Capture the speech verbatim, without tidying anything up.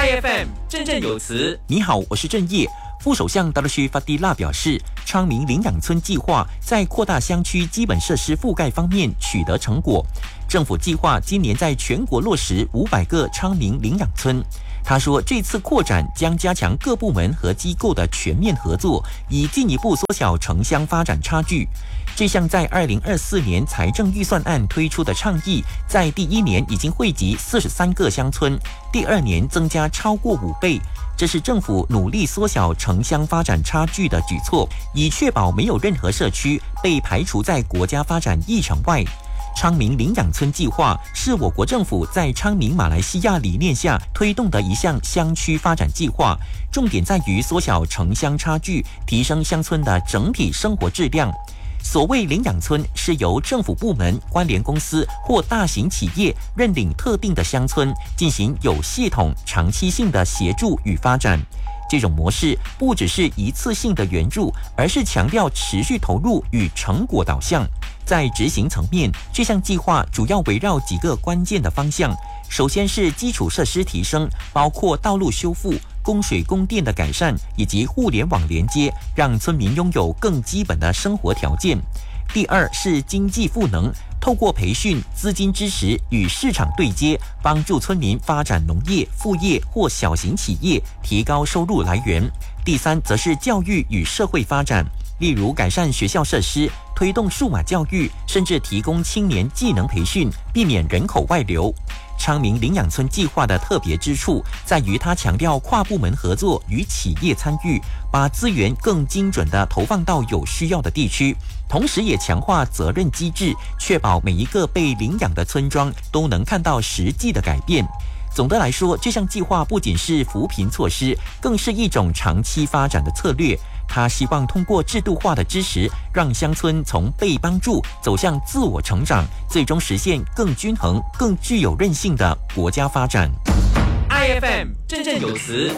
I F M 振振有词。 你好，我是郑业。副首相达鲁须法蒂拉表示，昌明领养村计划在扩大乡区基本设施覆盖方面取得成果。政府计划今年在全国落实五百个昌明领养村。他说，这次扩展将加强各部门和机构的全面合作，以进一步缩小城乡发展差距。这项在二零二四年财政预算案推出的倡议，在第一年已经惠及四十三个乡村，第二年增加超过五倍。这是政府努力缩小城乡发展差距的举措，以确保没有任何社区被排除在国家发展议程外。昌明领养村计划是我国政府在昌明马来西亚理念下推动的一项乡区发展计划，重点在于缩小城乡差距，提升乡村的整体生活质量。所谓领养村，是由政府部门、关联公司或大型企业认领特定的乡村，进行有系统、长期性的协助与发展。这种模式不只是一次性的援助，而是强调持续投入与成果导向。在执行层面，这项计划主要围绕几个关键的方向。首先是基础设施提升，包括道路修复、供水供电的改善以及互联网连接，让村民拥有更基本的生活条件。第二是经济赋能，透过培训、资金支持与市场对接，帮助村民发展农业、副业或小型企业，提高收入来源。第三则是教育与社会发展，例如改善学校设施，推动数码教育，甚至提供青年技能培训，避免人口外流。昌明领养村计划的特别之处在于，它强调跨部门合作与企业参与，把资源更精准地投放到有需要的地区，同时也强化责任机制，确保每一个被领养的村庄都能看到实际的改变。总的来说，这项计划不仅是扶贫措施，更是一种长期发展的策略。他希望通过制度化的支持，让乡村从被帮助走向自我成长，最终实现更均衡、更具有韧性的国家发展。 I F M 振振有词。